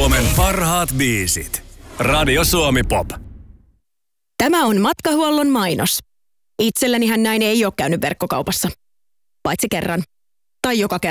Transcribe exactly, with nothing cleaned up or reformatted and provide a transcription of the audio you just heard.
Suomen parhaat biisit. Radio Suomi Pop. Tämä on matkahuollon mainos. Itsellänihän näin ei ole käynyt verkkokaupassa. Paitsi kerran. Tai joka kerta.